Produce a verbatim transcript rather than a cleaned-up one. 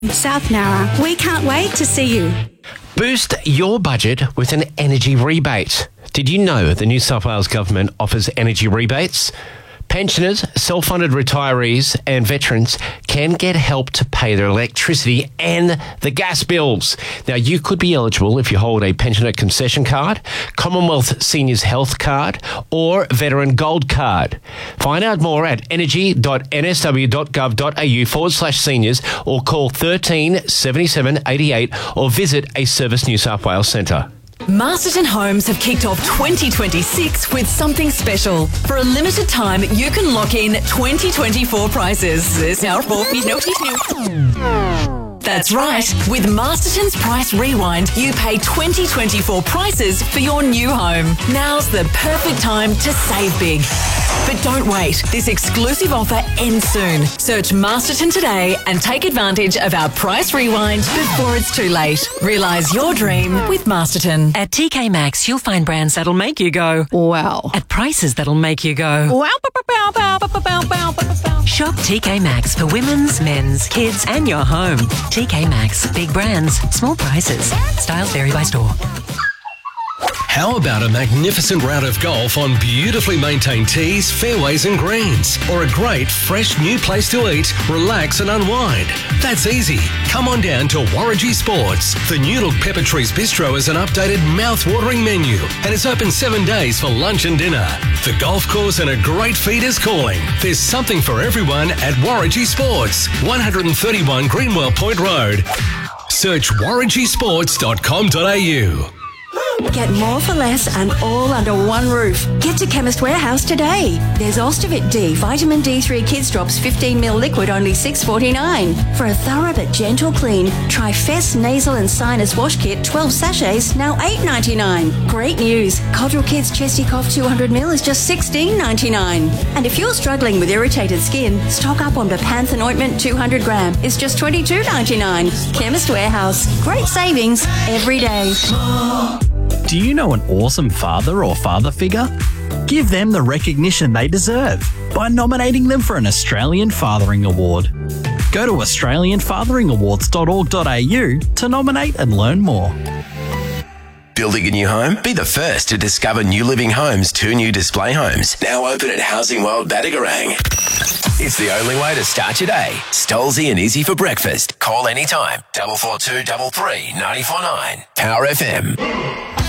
South Nowra. We can't wait to see you. Boost your budget with an energy rebate. Did you know the New South Wales Government offers energy rebates? Pensioners, self-funded retirees and veterans can get help to pay their electricity and the gas bills. Now, you could be eligible if you hold a pensioner concession card, Commonwealth Seniors Health Card or Veteran Gold Card. Find out more at energy.nsw.gov.au forward slash seniors or call thirteen seventy-seven eighty-eight or visit a Service New South Wales centre. Masterton Homes have kicked off twenty twenty-six with something special. For a limited time, you can lock in twenty twenty-four prices. There's now four That's right. With Masterton's Price Rewind, you pay twenty twenty-four prices for your new home. Now's the perfect time to save big. But don't wait. This exclusive offer ends soon. Search Masterton today and take advantage of our Price Rewind before it's too late. Realise your dream with Masterton. At T K Maxx, you'll find brands that'll make you go, wow. At prices that'll make you go, wow. Shop T K Maxx for women's, men's, kids and your home. T K Maxx. Big brands, small prices. Styles vary by store. How about a magnificent round of golf on beautifully maintained tees, fairways and greens? Or a great, fresh new place to eat, relax and unwind? That's easy. Come on down to Warragee Sports. The new look Pepper Trees Bistro has an updated mouth-watering menu and is open seven days for lunch and dinner. The golf course and a great feed is calling. There's something for everyone at Warragee Sports, one thirty-one Greenwell Point Road. Search warragee sports dot com dot a u. Get more for less and all under one roof. Get to Chemist Warehouse today. There's Ostavit D, Vitamin D three Kids Drops fifteen milliliter liquid, only six forty-nine. For a thorough but gentle clean, try Fess Nasal and Sinus Wash Kit, twelve sachets, now eight ninety-nine. Great news. Codral Kids Chesty Cough two hundred milliliters is just sixteen ninety-nine. And if you're struggling with irritated skin, stock up on Bepanthen Ointment two hundred gram. It's just twenty-two ninety-nine. Chemist Warehouse. Great savings every day. Do you know an awesome father or father figure? Give them the recognition they deserve by nominating them for an Australian Fathering Award. Go to australian fathering awards dot org dot a u to nominate and learn more. Building a new home? Be the first to discover New Living Homes' two new display homes, now open at Housing World Badagarang. It's the only way to start your day. Stolzy and easy for breakfast. Call anytime. Double four two double three ninety four nine. Power F M.